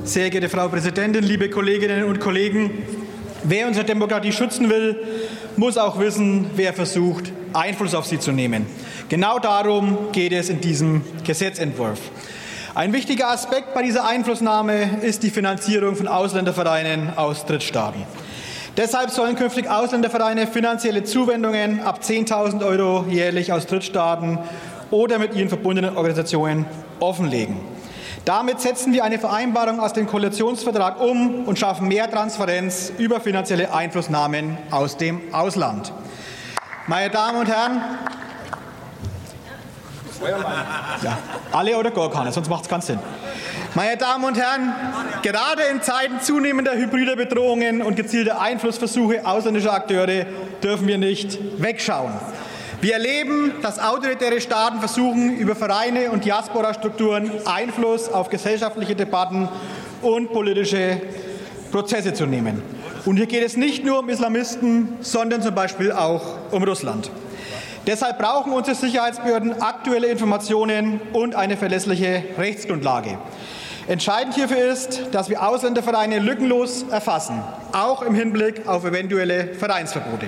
Sehr geehrte Frau Präsidentin, liebe Kolleginnen und Kollegen! Wer unsere Demokratie schützen will, muss auch wissen, wer versucht, Einfluss auf sie zu nehmen. Genau darum geht es in diesem Gesetzentwurf. Ein wichtiger Aspekt bei dieser Einflussnahme ist die Finanzierung von Ausländervereinen aus Drittstaaten. Deshalb sollen künftig Ausländervereine finanzielle Zuwendungen ab 10.000 € jährlich aus Drittstaaten oder mit ihren verbundenen Organisationen offenlegen. Damit setzen wir eine Vereinbarung aus dem Koalitionsvertrag um und schaffen mehr Transparenz über finanzielle Einflussnahmen aus dem Ausland. Meine Damen und Herren, ja, alle oder gar keine, sonst macht es keinen Sinn. Meine Damen und Herren, gerade in Zeiten zunehmender hybrider Bedrohungen und gezielter Einflussversuche ausländischer Akteure dürfen wir nicht wegschauen. Wir erleben, dass autoritäre Staaten versuchen, über Vereine und Diaspora-Strukturen Einfluss auf gesellschaftliche Debatten und politische Prozesse zu nehmen. Und hier geht es nicht nur um Islamisten, sondern zum Beispiel auch um Russland. Deshalb brauchen unsere Sicherheitsbehörden aktuelle Informationen und eine verlässliche Rechtsgrundlage. Entscheidend hierfür ist, dass wir Ausländervereine lückenlos erfassen, auch im Hinblick auf eventuelle Vereinsverbote.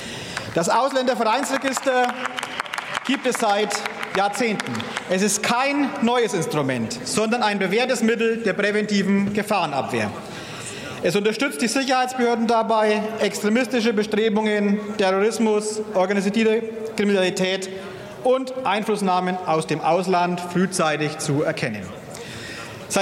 Das Ausländervereinsregister gibt es seit Jahrzehnten. Es ist kein neues Instrument, sondern ein bewährtes Mittel der präventiven Gefahrenabwehr. Es unterstützt die Sicherheitsbehörden dabei, extremistische Bestrebungen, Terrorismus, organisierte Kriminalität und Einflussnahmen aus dem Ausland frühzeitig zu erkennen. Seit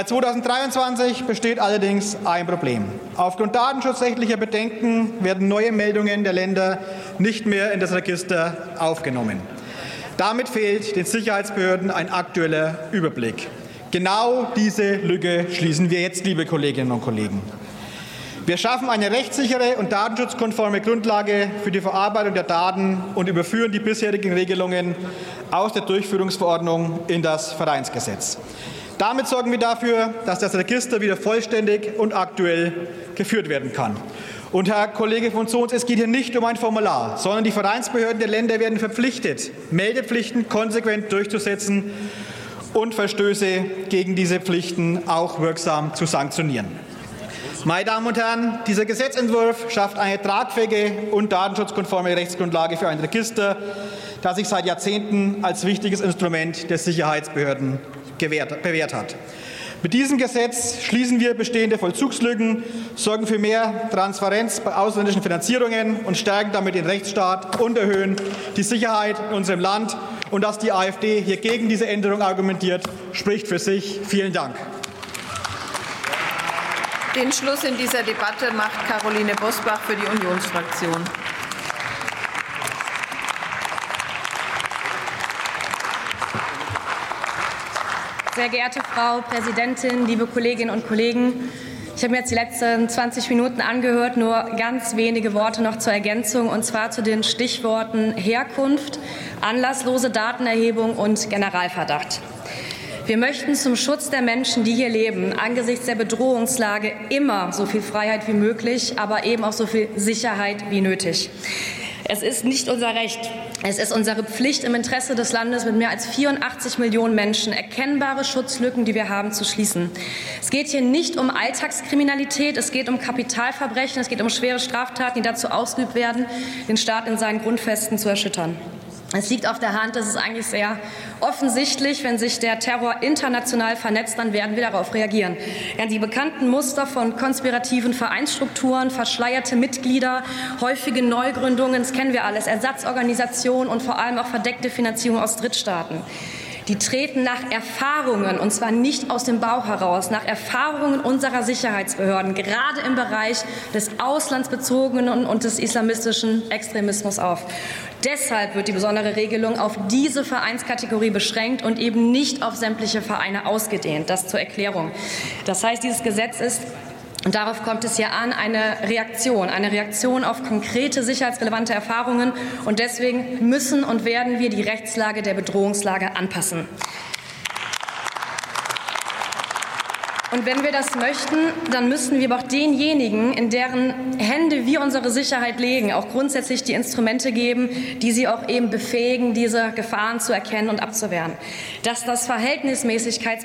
2023 besteht allerdings ein Problem. Aufgrund datenschutzrechtlicher Bedenken werden neue Meldungen der Länder nicht mehr in das Register aufgenommen. Damit fehlt den Sicherheitsbehörden ein aktueller Überblick. Genau diese Lücke schließen wir jetzt, liebe Kolleginnen und Kollegen. Wir schaffen eine rechtssichere und datenschutzkonforme Grundlage für die Verarbeitung der Daten und überführen die bisherigen Regelungen aus der Durchführungsverordnung in das Vereinsgesetz. Damit sorgen wir dafür, dass das Register wieder vollständig und aktuell geführt werden kann. Und Herr Kollege von Zons, es geht hier nicht um ein Formular, sondern die Vereinsbehörden der Länder werden verpflichtet, Meldepflichten konsequent durchzusetzen und Verstöße gegen diese Pflichten auch wirksam zu sanktionieren. Meine Damen und Herren, dieser Gesetzentwurf schafft eine tragfähige und datenschutzkonforme Rechtsgrundlage für ein Register, das sich seit Jahrzehnten als wichtiges Instrument der Sicherheitsbehörden bewährt hat. Mit diesem Gesetz schließen wir bestehende Vollzugslücken, sorgen für mehr Transparenz bei ausländischen Finanzierungen und stärken damit den Rechtsstaat und erhöhen die Sicherheit in unserem Land. Und dass die AfD hier gegen diese Änderung argumentiert, spricht für sich. Vielen Dank. Den Schluss in dieser Debatte macht Caroline Bosbach für die Unionsfraktion. Sehr geehrte Frau Präsidentin, liebe Kolleginnen und Kollegen! Ich habe mir jetzt die letzten 20 Minuten angehört, nur ganz wenige Worte noch zur Ergänzung, und zwar zu den Stichworten Herkunft, anlasslose Datenerhebung und Generalverdacht. Wir möchten zum Schutz der Menschen, die hier leben, angesichts der Bedrohungslage immer so viel Freiheit wie möglich, aber eben auch so viel Sicherheit wie nötig. Es ist nicht unser Recht, es ist unsere Pflicht im Interesse des Landes mit mehr als 84 Millionen Menschen, erkennbare Schutzlücken, die wir haben, zu schließen. Es geht hier nicht um Alltagskriminalität, es geht um Kapitalverbrechen, es geht um schwere Straftaten, die dazu ausgeübt werden, den Staat in seinen Grundfesten zu erschüttern. Es liegt auf der Hand, es ist eigentlich sehr offensichtlich, wenn sich der Terror international vernetzt, dann werden wir darauf reagieren. Ja, die bekannten Muster von konspirativen Vereinsstrukturen, verschleierte Mitglieder, häufige Neugründungen, das kennen wir alles, Ersatzorganisationen und vor allem auch verdeckte Finanzierung aus Drittstaaten. Die treten nach Erfahrungen, und zwar nicht aus dem Bauch heraus, nach Erfahrungen unserer Sicherheitsbehörden, gerade im Bereich des auslandsbezogenen und des islamistischen Extremismus auf. Deshalb wird die besondere Regelung auf diese Vereinskategorie beschränkt und eben nicht auf sämtliche Vereine ausgedehnt. Das zur Erklärung. Das heißt, dieses Gesetz ist, und darauf kommt es hier an, eine Reaktion auf konkrete sicherheitsrelevante Erfahrungen. Und deswegen müssen und werden wir die Rechtslage der Bedrohungslage anpassen. Und wenn wir das möchten, dann müssen wir aber auch denjenigen, in deren Hände wir unsere Sicherheit legen, auch grundsätzlich die Instrumente geben, die sie auch eben befähigen, diese Gefahren zu erkennen und abzuwehren. Dass das Verhältnismäßigkeitsprinzip